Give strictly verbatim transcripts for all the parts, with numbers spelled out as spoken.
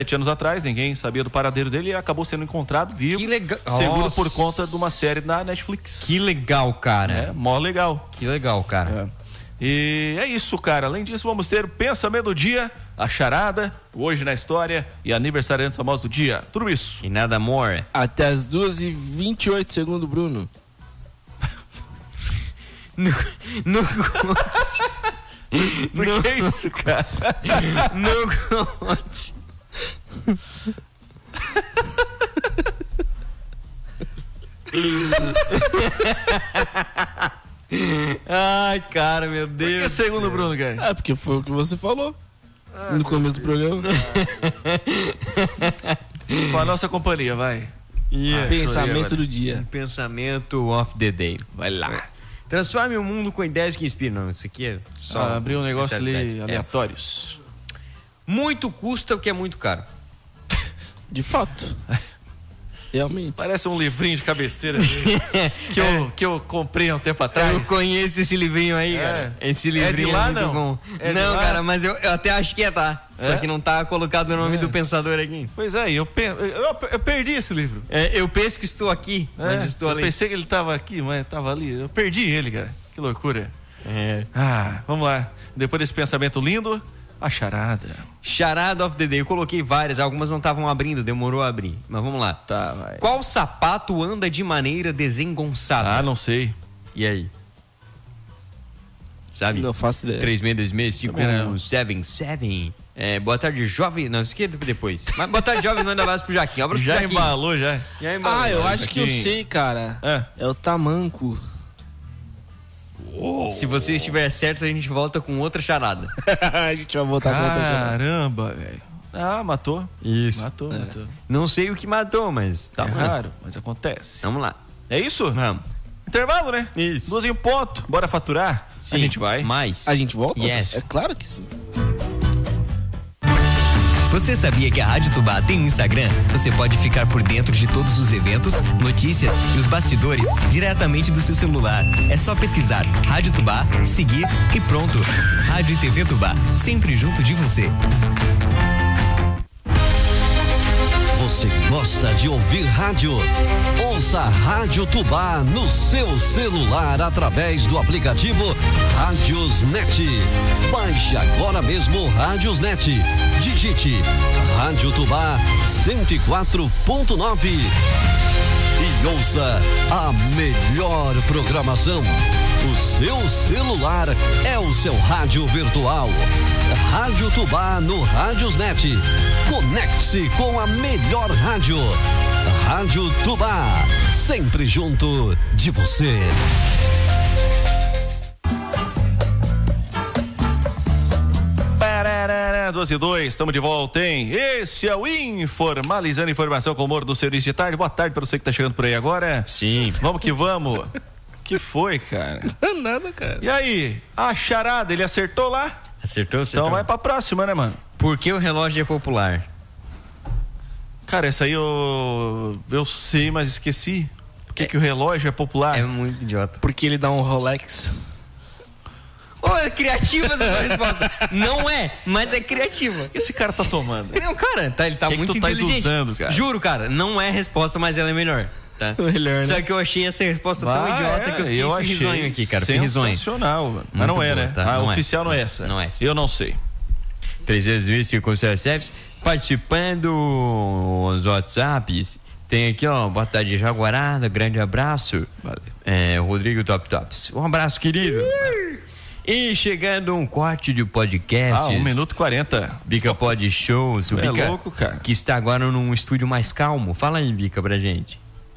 Sete anos atrás, ninguém sabia do paradeiro dele e acabou sendo encontrado vivo. Que legal. Seguro Nossa. por conta de uma série na Netflix. Que legal, cara. É, mó legal. Que legal, cara. É. E é isso, cara. Além disso, vamos ter o pensamento do dia, a charada, hoje na história e aniversariantes famosos do dia. Tudo isso. E nada more. Até as duas e vinte e oito, segundo o Bruno. No, no... Por no... que isso, cara? Não conte. Ai, cara, meu Deus. Por que segundo o Bruno, cara? Ah, porque foi o que você falou ah, no começo do programa. Com a nossa companhia, vai. Yeah. Pensamento do dia. Pensamento of the day. Vai lá. Transforme o mundo com ideias que inspiram. Não, isso aqui é só... Ah, abrir um negócio ali, é. aleatórios. Muito custa o que é muito caro. De fato. Realmente. Parece um livrinho de cabeceira que, eu, é. que eu comprei há um tempo atrás. Eu conheço esse livrinho aí, é. cara. Esse livrinho é de lá, é muito não? bom. É não, lá? Cara, mas eu, eu até acho que é, tá? Só é? que não tá colocado o nome é. do pensador aqui. Pois é, eu, eu, eu perdi esse livro. É, eu penso que estou aqui, mas é, estou eu ali. Eu pensei que ele estava aqui, mas estava ali. Eu perdi ele, cara. Que loucura. É. Ah, vamos lá. Depois desse pensamento lindo, a charada. Charada of the day. Eu coloquei várias, algumas não estavam abrindo, demorou a abrir. Mas vamos lá. Tá, vai. Qual sapato anda de maneira desengonçada? Ah, não sei. E aí? Sabe? Não faço ideia. três seis dois seis cinco um sete sete. É, boa tarde, jovem. Não, isso aqui é depois. Mas boa tarde, jovem, manda abraço pro Jaquim. Abraço já pro Jaquim. Embalou, já. já embalou. Ah, eu acho Jaquim. que eu sei, cara. É, é o tamanco. Se você estiver certo, a gente volta com outra charada. A gente vai voltar com outra charada. Caramba, velho. Ah, matou. Isso. Matou, É. matou. Não sei o que matou, mas tá É bom. raro, mas acontece. Vamos lá. É isso? Vamos. Intervalo, né? Isso. Duas em ponto. Bora faturar? Sim, a gente vai. Mais. A gente volta? Yes. É claro que sim. Você sabia que a Rádio Tubá tem um Instagram? Você pode ficar por dentro de todos os eventos, notícias e os bastidores diretamente do seu celular. É só pesquisar Rádio Tubá, seguir e pronto. Rádio e T V Tubá, sempre junto de você. Você gosta de ouvir rádio? Ouça a Rádio Tubá no seu celular através do aplicativo Rádiosnet. Baixe agora mesmo o Rádiosnet. Digite Rádio Tubá cento e quatro ponto nove e ouça a melhor programação. O seu celular é o seu rádio virtual. Rádio Tubá no Rádiosnet. Conecte-se com a melhor rádio. Rádio Tubá, sempre junto de você. doze e dois, estamos de volta, hein? Esse é o Informalizando Informação com o humor do serviço de tarde. Boa tarde para você que tá chegando por aí agora. Sim. Vamos que vamos. Que foi, cara? Nada, cara. E aí, a charada, ele acertou lá? Acertou, acertou. Então vai pra próxima, né, mano? Por que o relógio é popular? Cara, essa aí eu, eu sei, mas esqueci. Por que, é. que o relógio é popular? É muito idiota. Porque ele dá um Rolex. Oh, é criativa essa resposta. Não é, mas é criativa. O que esse cara tá tomando? Não, cara, tá, ele tá que muito que tu inteligente. Tá usando, cara? Juro, cara, não é resposta, mas ela é melhor. Tá? Melhor, Só né? que eu achei essa resposta Bah, tão idiota é, que eu fiquei eu esse risonho aqui, cara. Sensacional, mano. Mas não é, boa, né? tá? A não oficial é. não é essa. Não é. Eu não sei. três vezes cinco sete participando os WhatsApps. Tem aqui, ó, boa tarde, Jaguarada, grande abraço. Valeu. É, Rodrigo Top Tops. Um abraço, querido. E chegando um corte de podcast. Ah, um minuto e quarenta. Bica Pod Shows. O é Bica, louco, cara. que está agora num estúdio mais calmo. Fala aí, Bica, pra gente.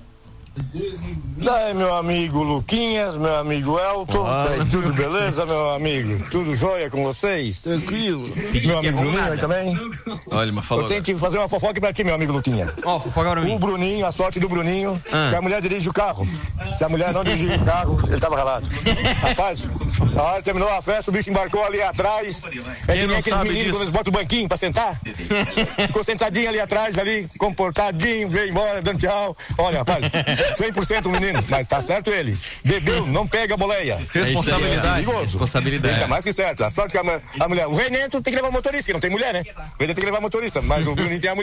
Daí, meu amigo Luquinhas, meu amigo Elton, daí, tudo beleza, meu amigo? Tudo jóia com vocês? Tranquilo. Meu amigo Bruninho aí também? Olha, mas falou. Eu tenho que fazer uma fofoca pra ti, meu amigo Luquinha. Ó, oh, fofoca pra mim. O Bruninho, a sorte do Bruninho, Ah. que a mulher dirige o carro. Se a mulher não dirigir o carro, ele tava calado. Rapaz, na hora que terminou a festa, o bicho embarcou ali atrás. É que nem aqueles meninos quando eles botam o banquinho pra sentar. Ficou sentadinho ali atrás, ali, comportadinho, veio embora, dando tchau. Olha, rapaz, cem por cento o menino, mas tá certo ele. Bebeu, não pega a boleia. Responsabilidade. É Responsabilidade. Ele tá mais que certo. A sorte que a, a mulher. O René tem que levar motorista, que não tem mulher, né? O René tem que levar motorista, mas o Bruninho tem a mulher.